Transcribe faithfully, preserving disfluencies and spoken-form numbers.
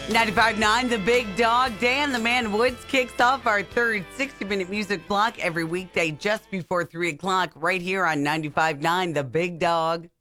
ninety-five point nine The Big Dog. Dan the Man Woods kicks off our third sixty-minute music block every weekday just before three o'clock right here on ninety-five point nine The Big Dog.